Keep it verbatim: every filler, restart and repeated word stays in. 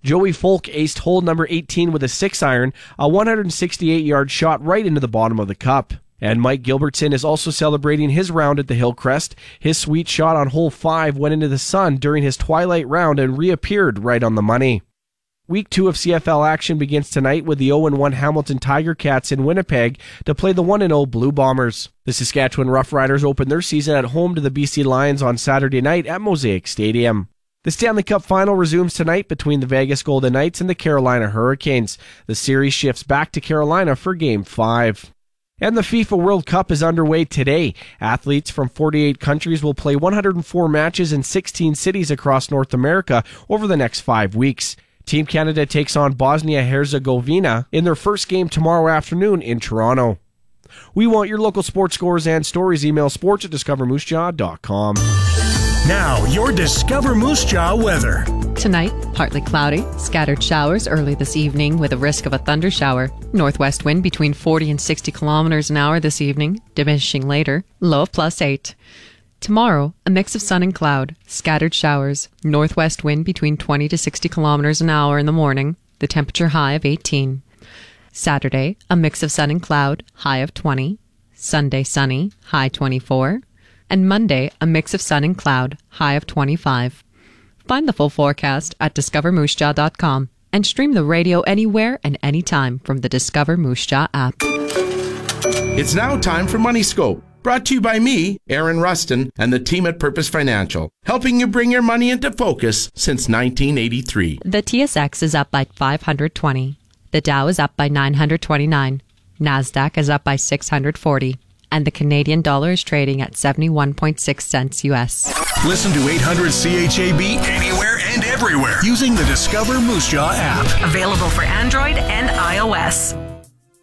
Joey Folk aced hole number eighteen with a six iron, a one hundred sixty-eight yard shot right into the bottom of the cup. And Mike Gilbertson is also celebrating his round at the Hillcrest. His sweet shot on hole five went into the sun during his twilight round and reappeared right on the money. Week two of C F L action begins tonight with the oh and one Hamilton Tiger Cats in Winnipeg to play the one and oh Blue Bombers. The Saskatchewan Roughriders open their season at home to the B C Lions on Saturday night at Mosaic Stadium. The Stanley Cup Final resumes tonight between the Vegas Golden Knights and the Carolina Hurricanes. The series shifts back to Carolina for Game five. And the FIFA World Cup is underway today. Athletes from forty-eight countries will play one hundred four matches in sixteen cities across North America over the next five weeks. Team Canada takes on Bosnia-Herzegovina in their first game tomorrow afternoon in Toronto. We want your local sports scores and stories. Email sports at discover moose jaw dot com. Now, your Discover Moose Jaw weather. Tonight, partly cloudy, scattered showers early this evening with a risk of a thunder shower. Northwest wind between forty and sixty kilometers an hour this evening, diminishing later, low of plus eight. Tomorrow, a mix of sun and cloud, scattered showers, northwest wind between twenty to sixty kilometers an hour in the morning, the temperature high of eighteen. Saturday, a mix of sun and cloud, high of twenty. Sunday, sunny, high twenty-four. And Monday, a mix of sun and cloud, high of twenty-five. Find the full forecast at discover moose jaw dot com and stream the radio anywhere and anytime from the Discover Moose Jaw app. It's now time for Money Scope. Brought to you by me, Aaron Rustin, and the team at Purpose Financial, helping you bring your money into focus since nineteen eighty-three. The T S X is up by five hundred twenty. The Dow is up by nine hundred twenty-nine. NASDAQ is up by six hundred forty. And the Canadian dollar is trading at seventy-one point six cents U S. Listen to eight hundred C H A B anywhere and everywhere using the Discover Moose Jaw app. Available for Android and iOS.